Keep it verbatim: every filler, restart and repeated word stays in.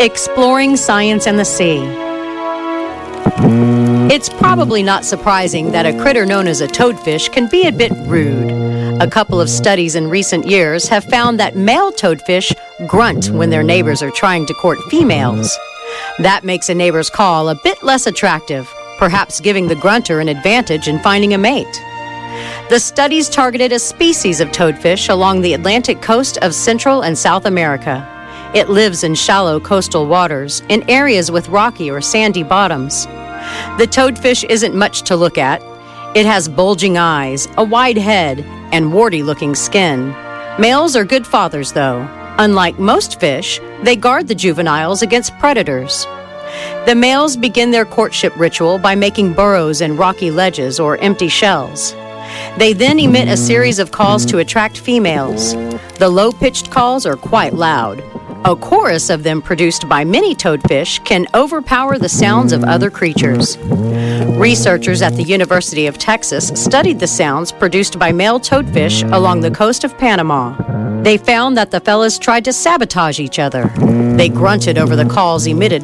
Exploring science and the sea. It's probably not surprising that a critter known as a toadfish can be a bit rude. A couple of studies in recent years have found that male toadfish grunt when their neighbors are trying to court females. That makes a neighbor's call a bit less attractive, perhaps giving the grunter an advantage in finding a mate. The studies targeted a species of toadfish along the Atlantic coast of Central and South America. It lives in shallow coastal waters, in areas with rocky or sandy bottoms. The toadfish isn't much to look at. It has bulging eyes, a wide head, and warty-looking skin. Males are good fathers, though. Unlike most fish, they guard the juveniles against predators. The males begin their courtship ritual by making burrows in rocky ledges or empty shells. They then emit a series of calls to attract females. The low-pitched calls are quite loud. A chorus of them produced by many toadfish can overpower the sounds of other creatures. Researchers at the University of Texas studied the sounds produced by male toadfish along the coast of Panama. They found that the fellas tried to sabotage each other. They grunted over the calls emitted